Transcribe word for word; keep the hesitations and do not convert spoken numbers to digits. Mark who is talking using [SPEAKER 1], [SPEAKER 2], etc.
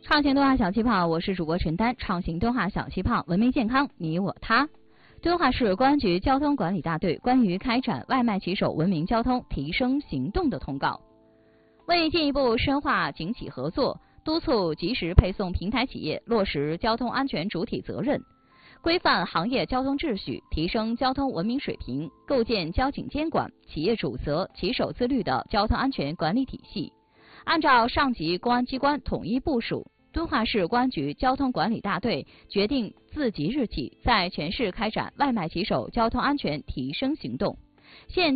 [SPEAKER 1] 畅行敦化小气泡，我是主播陈丹。畅行敦化小气泡，文明健康，你我他。敦化市公安局交通管理大队关于开展外卖骑手文明交通提升行动的通告。为进一步深化警企合作，督促及时配送平台企业落实交通安全主体责任，规范行业交通秩序，提升交通文明水平，构建交警监管、企业主责、骑手自律的交通安全管理体系。按照上级公安机关统一部署，敦化市公安局交通管理大队决定自即日起在全市开展外卖骑手交通安全提升行动。现